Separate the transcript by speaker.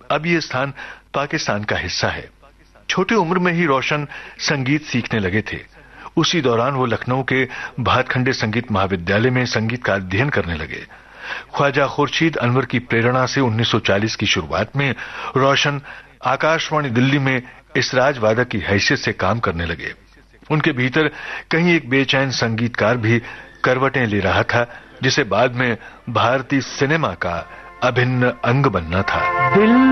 Speaker 1: अब ये स्थान पाकिस्तान का हिस्सा है। छोटी उम्र में ही रोशन संगीत सीखने लगे थे। उसी दौरान वो लखनऊ के भातखंडे संगीत महाविद्यालय में संगीत का अध्ययन करने लगे। ख्वाजा खुर्शीद अनवर की प्रेरणा से 1940 की शुरुआत में रोशन आकाशवाणी दिल्ली में इसराज वादक की हैसियत से काम करने लगे। उनके भीतर कहीं एक बेचैन संगीतकार भी करवटें ले रहा था, जिसे बाद में भारतीय सिनेमा का अभिन्न अंग बनना था।